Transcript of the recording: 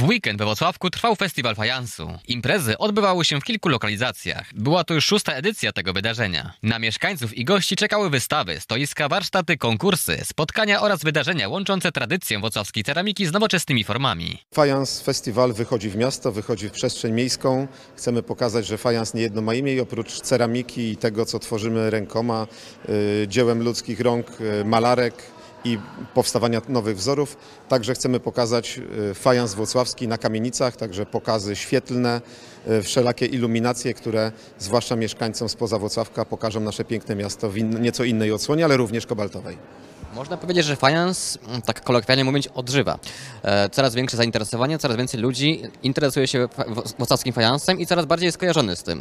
W weekend we Włocławku trwał festiwal fajansu. Imprezy odbywały się w kilku lokalizacjach. Była to już 6. edycja tego wydarzenia. Na mieszkańców i gości czekały wystawy, stoiska, warsztaty, konkursy, spotkania oraz wydarzenia łączące tradycję włocławskiej ceramiki z nowoczesnymi formami. Fajans Festiwal wychodzi w miasto, wychodzi w przestrzeń miejską. Chcemy pokazać, że fajans niejedno ma imię i oprócz ceramiki i tego, co tworzymy rękoma, dziełem ludzkich rąk, malarek i powstawania nowych wzorów. Także chcemy pokazać fajans włocławski na kamienicach, także pokazy świetlne, wszelakie iluminacje, które zwłaszcza mieszkańcom spoza Włocławka pokażą nasze piękne miasto w nieco innej odsłonie, ale również kobaltowej. Można powiedzieć, że fajans, tak kolokwialnie mówiąc, odżywa. Coraz większe zainteresowanie, coraz więcej ludzi interesuje się włocławskim fajansem i coraz bardziej jest skojarzony z tym.